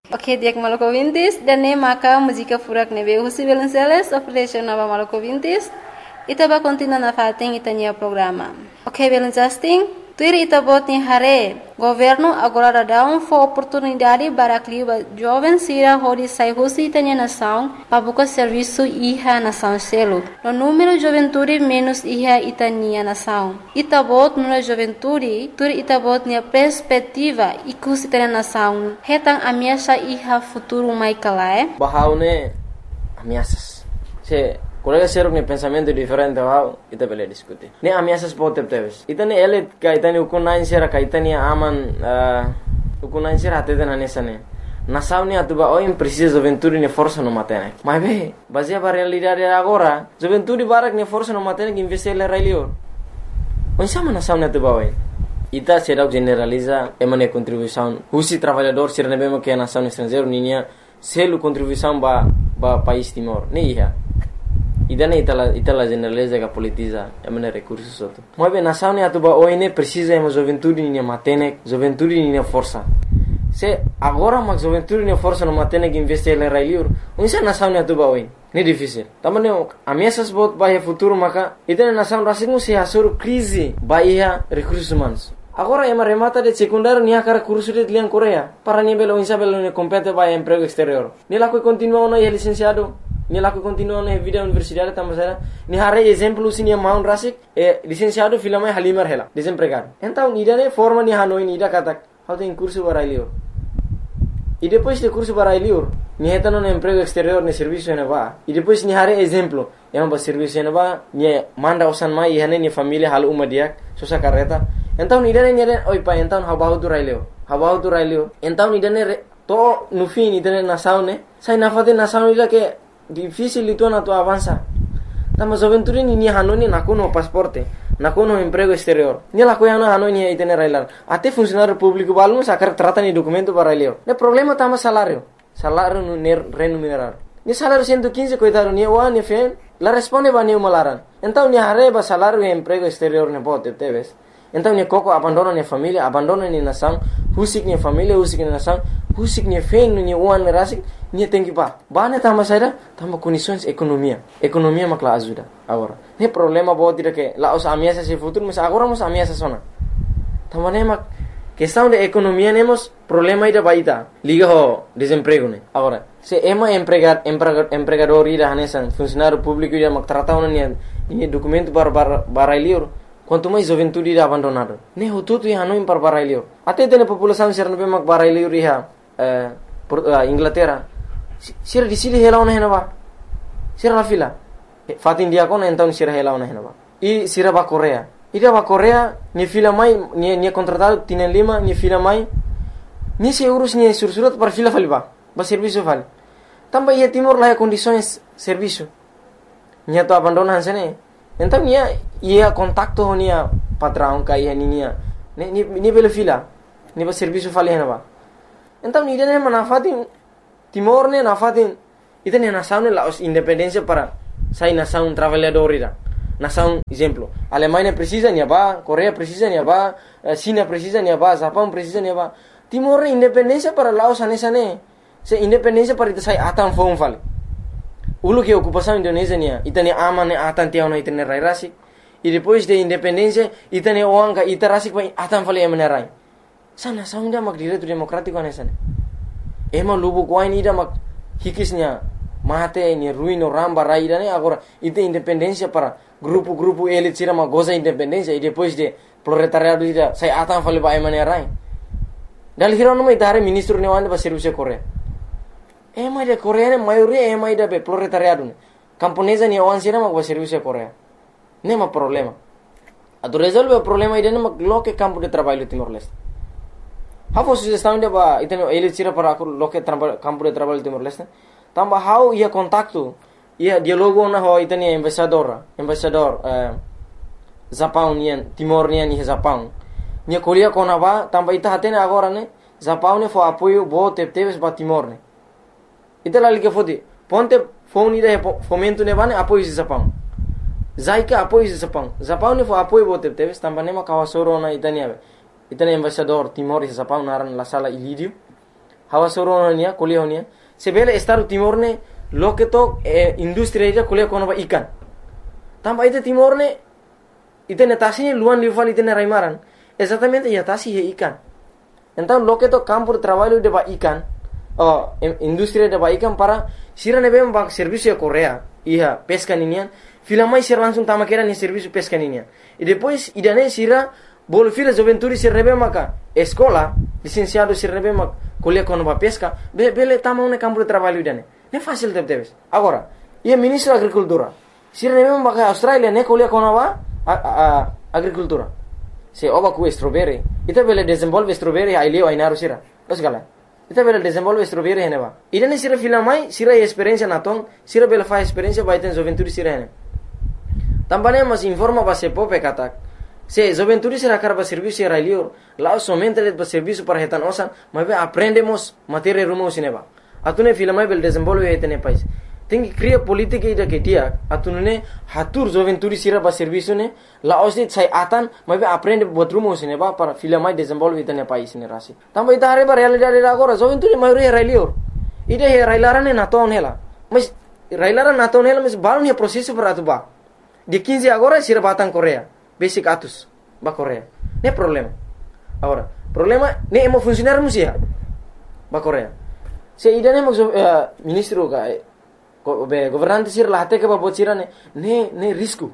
Ok, dia maluco vintis, dan ne maka música furak nebe husi Belenceles, operation nova maluco vintis, itaba continua na fating itania programa. Ok, Belencasting, tuir itabot ni hare, governo agora dá oportunidade para que jovem sira hori sai husi itania nação, para buscar serviço iha nação selo. No número juventude menos iha itania nação. Itabot no juventude, tuir itabot ni perspectiva ikus itania nação. Hetang ameaça iha futuro mai kalae. Bahau ne ameaças. Se colega seruk ne pensamento diferente bahau ita bele diskuti. Ne ameaças pode teves. Itani ele kaitani ukunain sera kaitani aman ukunain sera atete na nesane. Nação ne atuba oim precisa juventude ne força no matene. Mas be, baseia para realidade agora, juventude barak ne força no matene que investir le railio. Onsama nação ne atuba oim. Ita será generaliza emane contribuição. Husi trabalhador ser nebemo que a nação estrangeiro ninha selo contribuição ba país Timor. Ne iha. Idane itala generaliza que politiza emane recursos outro. Mas bem nação ne atuba oine precisa ema juventude ninha matene, juventude ninha força. Se agora mas juventude ninha força no matene que investir le railio. Onsa nação ne atuba oine. Ne difícil. Também ameaças bot bahia futuro maka idane nação racismo se asur crise bahia recursos humanos. Agora ema remata de secundário nia cara curso de lian Coreia para ni belo insa belo ne compete vai emprego exterior. Ni lá que continua no licenciado, ni lá que continua na vida universidade também ni hare exemplo sinia maun rasik licenciado filama halimar hela desempregado. Então ni dane forma ni hanoi ni da katak how tem curso barailio. E depois de curso barailio ni heta no emprego exterior ne serviço ne va. E depois ni hare exemplo ema ba serviço ne va ni manda usan mai hane ni família halu umadiak sosa carreta. Então nidane oi pa então habahu tu railio então nidane to nufi nidane nação ne sai nafate nação ila que difícil itu na tu avança tama juventude ni hanoni nakuno pasporte nakuno emprego exterior ni la coiana hanoni itene railar até funcionário público balno sacar trata ni documento para railio ne problema tama salário no remunerar ni salário 115 coitado ni wa ni fen la responde ba ni malaran então ni hareba salário e emprego exterior ne bote teves. Então ni koko abandona ni família, abandona ni nação, husik ni família, husik ni nação, husik ni fen ni uan rasik, ni tenki pa. Bane tama saida, tama condições economia makla ajuda. Agora, ne problema bo tira que lá os ameaças se futuro, mas agora nos ameaças sona. Tama ne mak questão de economia nemos problema ida baita, liga ho desemprego ne. Agora, se ema empregador ida hanesan, funcionário público ida mak tratau ni documento para liur. Quanto mais juventude irá abandonado. Ne hututu ia não impar barailio. Até tem a população ser não mak barailio iha Inglaterra. Sira di sili hela ona henaba. Sira la fila. Fatin dia kon então sira hela ona henaba. I sira ba Coreia. Ida ba Coreia ni fila mai ni contratado tienen lima ni fila mai. Ni se urus ni sursurat para fila faliba. Ba serviço fal. Tamba ia Timor lá condições serviço. Nia to abandona hansene. Então ia contacto honia patrão ka ia ninia ni bela fila ni ba serviço fale hena. Então ni dene manafatin Timor ne nafatin itene nação ne la independência para sai nação trabalhador ira. Nação exemplo, Alemanha precisa ni ba, Coreia precisa ni ba, China precisa ni ba, Japão precisa ni ba. Timor independência para Laos anesane. Se independência para ita sai atan fon fale. Ulu que ocupação Indonésia nia, itane aman atan tiao na itane rai rasik. E depois de independência, itane oanga ita rasik pa atan fale emenerai. Sana saunda mak direito democrático anesane. Ema lubu kwain ida mak hikisnya mate ni ruino ramba rai ida ne agora ita independência para grupo elite sira mak goza independência e depois de proletariado ida sai atan fale pa emenerai. Dal hirono mai dare ministro ne wanda ba serviço Coreia. Ema ida Coreia maioria ema ida be proletariado. Camponesa ni awan sira mak ba serviço Coreia. Nema problema. Ado resolve o problema ida mak loke campo de trabalho Timor-Leste. Hafo sugestão de ba iteno elite sira para loke campo de trabalho Timor-Leste. Tamba how ia contacto ia dialogo na ho itenia embaixador Japão nian Timor nian ni Japão. Nia kolia kona ba tamba ita hatene agora ne Japão ne fo apoio bo teves ba Timor ne. Ita lali que fodi ponte phone ida fomento ne bane apoio de Japão. Zaika apoio de Japão. Japão ne fo apoio bo teves tamba ne ma kawasoro na itania embaixador Timor e Japão naran la sala Ilírio. hawa soro nia kuliah nia sebele Estado Timor ne loke to industri ida kuliah kono ba ikan tamba ite Timor ne ite netasi luan lival ite ne raimaran exatamente ya tasi he ikan então loke to campo de trabalho de ba ikan industri de ba ikan para sira ne bem ba serviço Korea ia pesca ninian filamai sira langsung tama kera ni serviço pesca ninian e depois idane sira bol fila juventude se rebe maka escola licenciado se rebe mak kuliah kono ba pesca bele tama un campo de trabalho idane ne fácil debes agora ia ministro agricultura sira rebe maka Australia ne kuliah kono ba agricultura se oba ku strawberry ita bele desenvolve strawberry ai leo ai naru sira osgala ita bele desenvolve strawberry heneba idane sira filamai sira experiência naton sira bele fa experiência ba iten juventude sira hene tambane mas informa ba se pope katak se juventude será carba serviço era lior lá somente le serviço para retan osan mas aprendemos matéria rumo sineba atune filamai bel desenvolve etene país tem que criar política ida que dia atune hatur juventude será ba serviço ne lá osit sai atan mas aprende buat rumo sineba para filamai desenvolve etene país ne rasi tamba ita hare ba realidade agora juventude maioria era lior ida era ilarane naton hela mas railaran naton hela mas balon he processo para atuba de 15 agora será batang Korea basic atus ba Korea ne problema agora problema ne emo funcionar musia ba Korea se ida ne ministro ka governante sir lahate ka ba bocira ne risco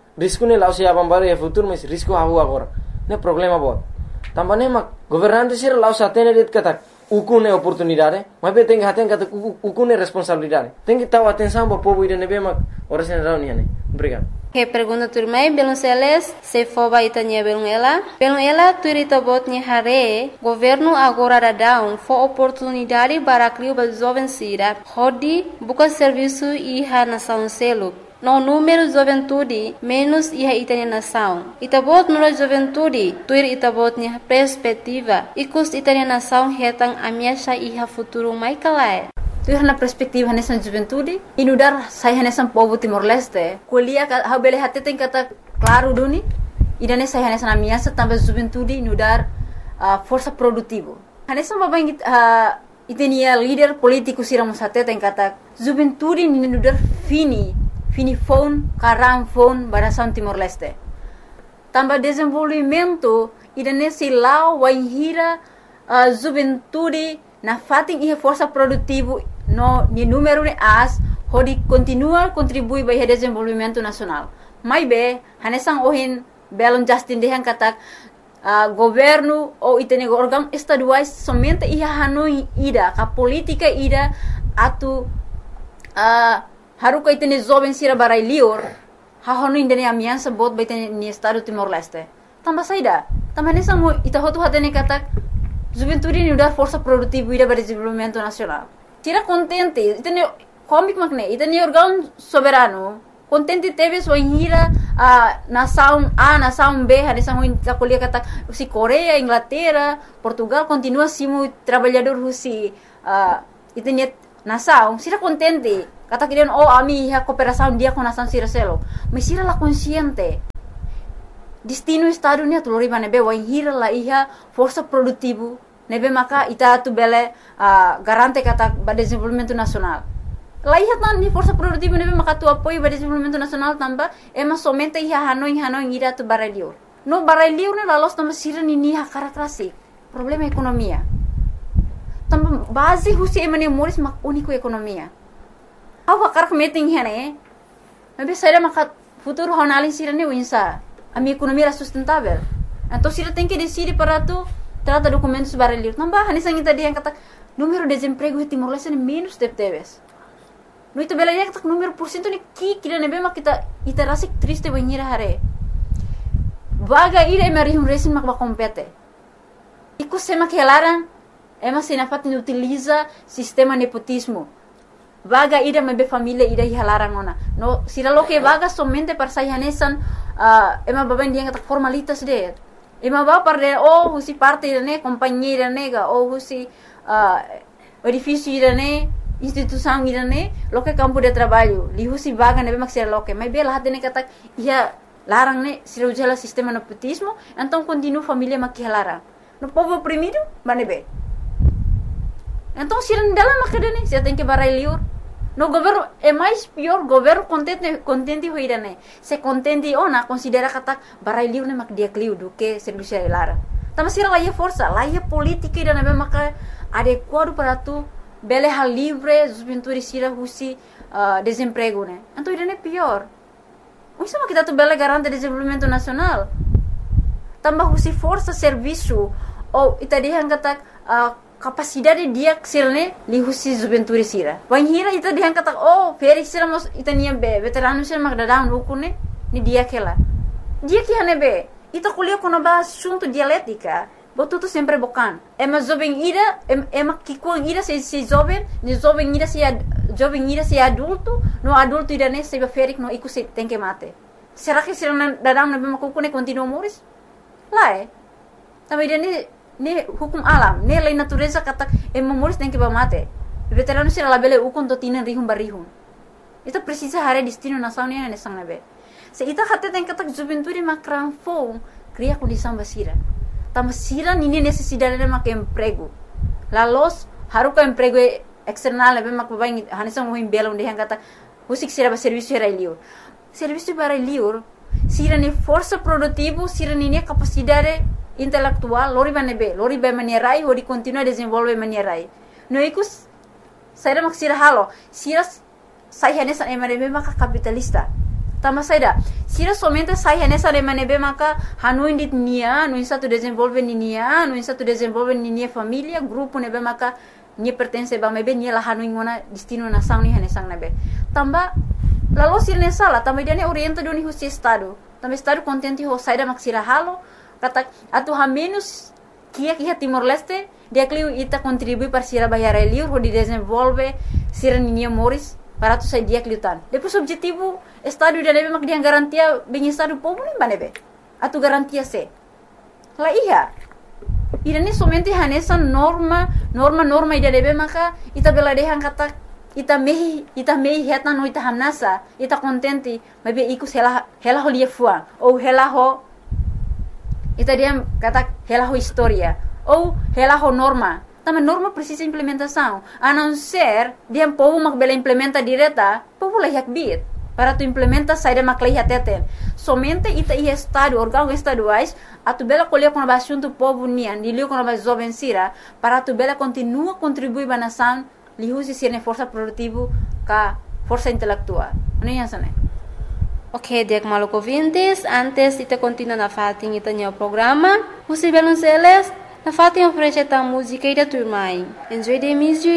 ne lao se abam bare futuro mas risco havu agora ne problema bot tambane ma governante sir lao satene det kata ukune oportunidade mas be tem haten kata ukune responsabilidade tem que tahu atenção ba povo ida ne be ma orasen rauni ne obrigado. Que pergunta turmai belum seles se foba itanya belum ela turita botnya hare governo agora dadão fo oportunidade para criar jovem sira hodi buka serviço iha nação selo no número juventude menos iha itanya nação itabot no juventude tuir itabotnya perspectiva ikus itanya nação hetang amiasha iha futuro mai kalai tu na perspektiva nessa juventude inudar sai nessa povo Timor-Leste kuliah ha bele hati tem kata claro duni idane sai nessa amiasa também juventude inudar força produtivo nessa babang itenia líder político siram sate tem kata juventude inudar fini phone karam phone barasan Timor-Leste também desenvolvimento idane silau waihira juventude na fating ia força produtivo no ni número ne as hodi continua contribui para o desenvolvimento nacional mai be hanesang ohin belon Justin dehan katak governo ou itene órgão estaduais somente ia hanoi ida ka política ida atu haruka itene jovem sira barai lior ha hanoi indene amiansa bot baitene ni estado Timor-Leste tamba saida tamba hanesang mo ita hotu hatene katak juventude ni udar força produtiva ida para desenvolvimento nacional tira contente itene comic makne itene órgão soberano contente teve sua hira nação A nação B hanesang mo kuliah kata si Korea Inglaterra Portugal continua simu trabalhador husi itene nação sira contente kata kirian ami ha cooperação dia com nação sira selo mas sira la consciente destino estado ni atulori bane be wai hira la iha força produtivo nebe maka ita tu bele garante kata ba desenvolvimento nacional la iha tan ni força produtivo nebe maka tu apoio ba desenvolvimento nacional tamba ema somente iha hanoi ira tu baralior no baralior ne la los tamba sira ni ha karakterasi problema ekonomia tamba base husi emane moris mak unico ekonomia awa karak meeting hene nebe saira maka futuro honalin sira ne winsa a minha economia era sustentável. Então, se ela tem que decidir para tu trata documentos baralhos, não vai, nessa tadi yang kata número de desemprego em Timor-Leste é menos teves. No itu bela yang kata número porcento ni kira nebe mak kita rasik triste banhira hare. Vaga ira mari resin mak kompete. Iku sema kelaran ema senafat ni utiliza sistema nepotismo. Vaga ida mebe família ida hilaran ona. No sira lo que vaga somente para sayanesan ema baban dia kata formalitas de. Ema ba parde husi parte ne companhia nega husi edifício ne instituição ne lo que campo de trabalho. Li husi vaga nebe maksira lo que. Mas bela hat ne kata ia larang ne sira ujala sistema nepotismo, então continua família makihalarang. No povo oprimido, manebe. Então, se não dela macadane, você tem que barai liur. No governo é mais pior, governo contente hoira né. Se contente na considera kata barai liur né mak dia kliu do que serviço lara. Tama sira lá força, lá política ida né maka adequado para tu bele hal livre, juventude sira husi desemprego né. Então ida né pior. Isso mak kita tu bele garante desenvolvimento nacional. Tambah husi força serviço ou ita dia kata capacidade dia ksilne li husi juventude sira. Wan hira ita dia kata feri sira mos ita nia be veterano sira mak dadang ukune ni dia kela. Dia que hane be ita kuliah kono ba assunto dialética. Botu tu sempre bokan. Ema jovem ira ema kikuang ira se jovem, ni jovem ira se adulto, no adulto ira ne se ferik no iku se tem que mate. Será que sira dadang na be makukune continua moris? Lá Também ira ne hukum alam, ne lei natureza kata moris tem que ba mate. Veterano sira labele ukun to tinan rihum barihum. Ita precisa hare destino nação ne ne sang nabe. Se ita hate tem kata juventude makran fo cria condição basira. Tama sira nini necessidade de mak emprego. Lalos haruka emprego external be mak babai hanisang mohim belo de kata husik sira ba serviço era liur. Serviço para liur sira ni força produtivo, sira ni capacidade intelectual, lori ba manierai ou de continuar desenvolver manierai. No ikus saira mak sira halo, sira sai hanesa emanebe maka capitalista. Tama saida, sira somente sai hanesa emanebe maka hanuin dit nia, no insa tu desenvolver nia, no insa tu desenvolver nia família, grupo nebe maka nia pertence ba mebe nia la hanuin ngona destino nação ni hanesang nebe. Tamba lalu sira nesa la, tamba dia ne orienta do ni husi estado. Tamba estado contente ho saida mak sira halo, kata atu ha menos kia Timor Leste, dia kliu ita contribui para sira bayar liur ho di desenvolve sira nia moris para tu sai dia kliutan. Depois objetivo estado dia nebe mak dia garantia bem estado povo nem banebe. Atu garantia se. La iya. Ida ni somente hanesa norma ida nebe maka ita bela dehan kata ita mehi heta no ita hanasa ita contente mabe ikus hela ho lia fuang ou hela ho ita dia kata hela ho historia ou hela ho norma. Também norma precisa implementação. A não ser dia povo mak bela implementa direta, povo lah yak bit. Para tu implementa saída mak lah teten. Somente ita i estado, órgãos estaduais, a tu bela colher com a assunto povo nian, de liu com a jovem sira, para tu bela continua contribuir para a nação, li usi sirne força produtivo ka força intelectual. Não é assim, né? Ok, diak maluco vintes, antes ita continua na fatin ita nyo programa, usi belun seles, na fatin oferece ta música ida turmai. Enjoy the music.